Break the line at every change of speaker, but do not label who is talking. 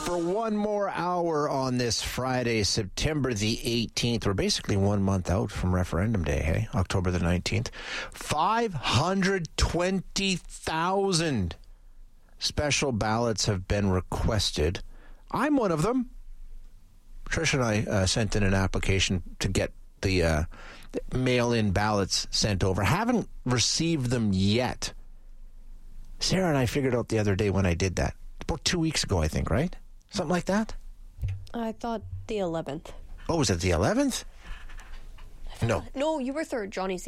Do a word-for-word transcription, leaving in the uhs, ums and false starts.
for one more hour on this Friday, September the eighteenth. We're basically one month out from referendum day, hey? October the nineteenth. five hundred twenty thousand special ballots have been requested. I'm one of them. Trish and I uh, sent in an application to get the uh, mail-in ballots sent over. Haven't received them yet. Sarah and I figured out the other day when I did that. About two weeks ago, I think, right? Something like that?
I thought the eleventh.
Oh, was it the eleventh? No.
No, you were third. Johnny's